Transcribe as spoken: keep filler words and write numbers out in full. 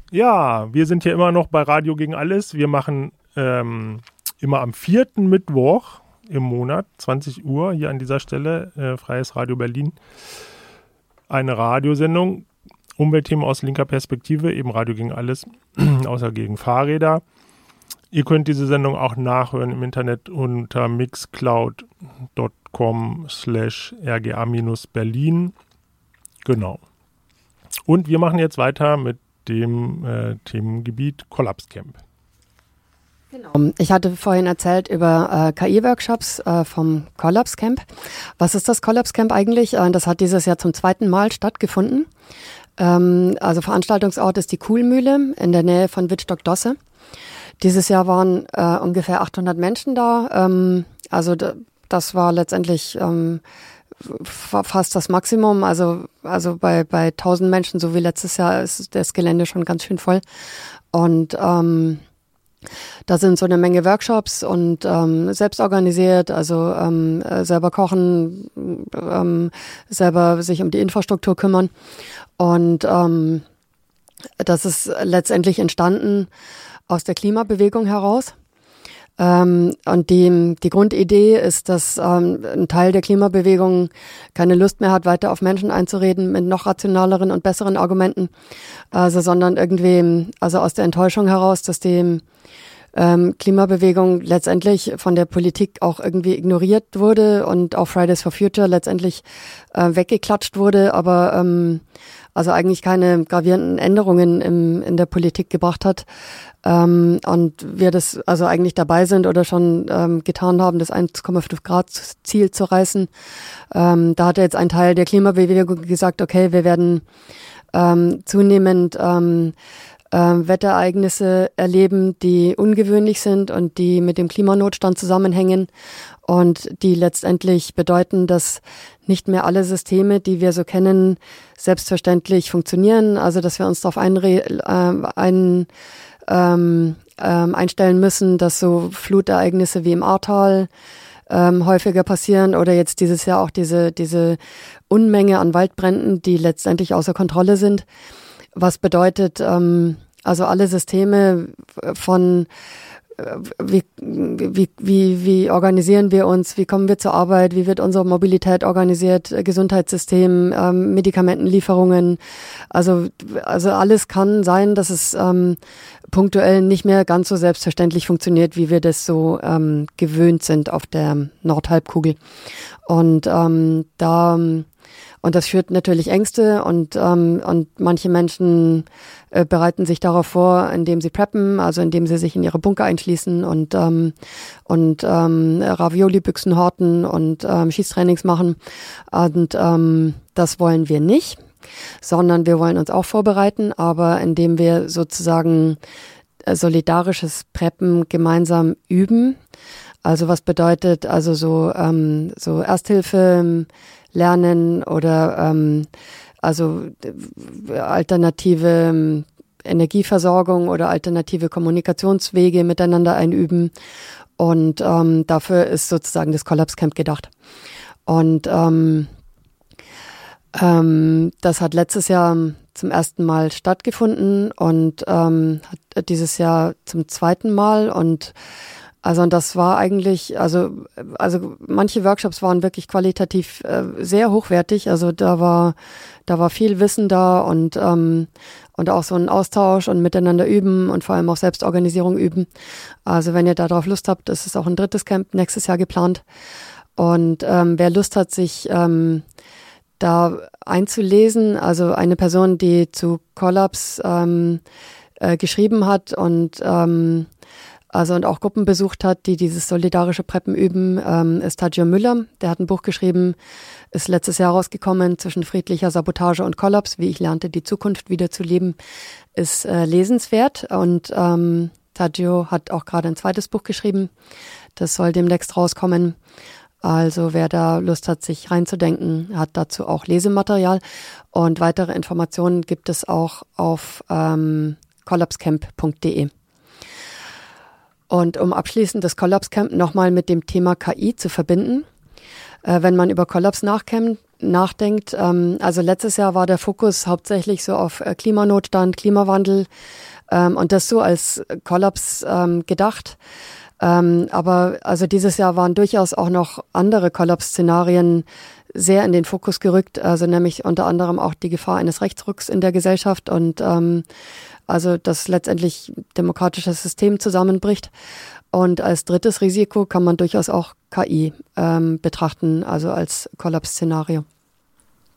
Ja, wir sind hier immer noch bei Radio gegen alles. Wir machen ähm, immer am vierten Mittwoch im Monat, zwanzig Uhr, hier an dieser Stelle, äh, Freies Radio Berlin, eine Radiosendung, Umweltthemen aus linker Perspektive, eben Radio gegen alles, außer gegen Fahrräder. Ihr könnt diese Sendung auch nachhören im Internet unter mixcloud.com slash rga-berlin. Genau. Und wir machen jetzt weiter mit dem äh, Themengebiet Collapse-Camp. Genau. Ich hatte vorhin erzählt über äh, K I-Workshops äh, vom Collapse-Camp. Was ist das Collapse-Camp eigentlich? Äh, das hat dieses Jahr zum zweiten Mal stattgefunden. Ähm, also Veranstaltungsort ist die Kuhlmühle in der Nähe von Wittstock-Dosse. Dieses Jahr waren äh, ungefähr achthundert Menschen da. Ähm, also d- das war letztendlich ähm, f- fast das Maximum. Also also bei bei tausend Menschen, so wie letztes Jahr, ist das Gelände schon ganz schön voll. Und ähm, da sind so eine Menge Workshops und ähm, selbst organisiert, also ähm, äh, selber kochen, ähm, selber sich um die Infrastruktur kümmern. Und ähm, das ist letztendlich entstanden aus der Klimabewegung heraus. Ähm, und die, die Grundidee ist, dass ähm, ein Teil der Klimabewegung keine Lust mehr hat, weiter auf Menschen einzureden mit noch rationaleren und besseren Argumenten, also sondern irgendwie, also aus der Enttäuschung heraus, dass die ähm, Klimabewegung letztendlich von der Politik auch irgendwie ignoriert wurde und auch Fridays for Future letztendlich äh, weggeklatscht wurde, aber ähm, also eigentlich keine gravierenden Änderungen im, in der Politik gebracht hat. Ähm, und wir das also eigentlich dabei sind oder schon ähm, getan haben, das eins Komma fünf Grad Ziel zu reißen. Ähm, da hat jetzt ein Teil der Klimabewegung gesagt, okay, wir werden ähm, zunehmend ähm, äh, Wetterereignisse erleben, die ungewöhnlich sind und die mit dem Klimanotstand zusammenhängen und die letztendlich bedeuten, dass nicht mehr alle Systeme, die wir so kennen, selbstverständlich funktionieren. Also dass wir uns darauf einre- äh, ein, ähm, ähm, einstellen müssen, dass so Flutereignisse wie im Ahrtal ähm, häufiger passieren oder jetzt dieses Jahr auch diese, diese Unmenge an Waldbränden, die letztendlich außer Kontrolle sind. Was bedeutet, ähm, also alle Systeme von Wie, wie, wie, wie organisieren wir uns? Wie kommen wir zur Arbeit? Wie wird unsere Mobilität organisiert? Gesundheitssystem, ähm, Medikamentenlieferungen. Also, also alles kann sein, dass es ähm, punktuell nicht mehr ganz so selbstverständlich funktioniert, wie wir das so ähm, gewöhnt sind auf der Nordhalbkugel. Und ähm, da Und das führt natürlich Ängste und ähm, und manche Menschen äh, bereiten sich darauf vor, indem sie preppen, also indem sie sich in ihre Bunker einschließen und ähm, und ähm, Ravioli-Büchsen horten und ähm, Schießtrainings machen. Und ähm, das wollen wir nicht, sondern wir wollen uns auch vorbereiten, aber indem wir sozusagen äh, solidarisches Preppen gemeinsam üben. Also was bedeutet also so ähm, so Ersthilfe lernen oder ähm, also alternative ähm, Energieversorgung oder alternative Kommunikationswege miteinander einüben. Und ähm, dafür ist sozusagen das Collapse Camp gedacht. Und ähm, ähm, das hat letztes Jahr zum ersten Mal stattgefunden und ähm, hat dieses Jahr zum zweiten Mal und Also und das war eigentlich, also also manche Workshops waren wirklich qualitativ äh, sehr hochwertig. Also da war da war viel Wissen da und ähm, und auch so ein Austausch und miteinander üben und vor allem auch Selbstorganisierung üben. Also wenn ihr darauf Lust habt, ist es auch ein drittes Camp nächstes Jahr geplant. Und ähm, wer Lust hat, sich ähm, da einzulesen, also eine Person, die zu Collapse ähm, äh, geschrieben hat und ähm, Also und auch Gruppen besucht hat, die dieses solidarische Preppen üben, ähm, ist Tadjir Müller. Der hat ein Buch geschrieben, ist letztes Jahr rausgekommen, zwischen friedlicher Sabotage und Kollaps, wie ich lernte, die Zukunft wieder zu leben, ist äh, lesenswert. Und ähm, Tadjir hat auch gerade ein zweites Buch geschrieben, das soll demnächst rauskommen. Also wer da Lust hat, sich reinzudenken, hat dazu auch Lesematerial. Und weitere Informationen gibt es auch auf ähm, collapsecamp punkt de. Und um abschließend das Collapse Camp nochmal mit dem Thema K I zu verbinden. Äh, wenn man über Kollaps nachkennt, nachdenkt, ähm, also letztes Jahr war der Fokus hauptsächlich so auf äh, Klimanotstand, Klimawandel ähm, und das so als Kollaps ähm, gedacht. Ähm, aber also dieses Jahr waren durchaus auch noch andere Kollaps-Szenarien sehr in den Fokus gerückt, also nämlich unter anderem auch die Gefahr eines Rechtsrucks in der Gesellschaft und ähm, also dass letztendlich demokratisches System zusammenbricht. Und als drittes Risiko kann man durchaus auch K I ähm, betrachten, also als Kollaps-Szenario.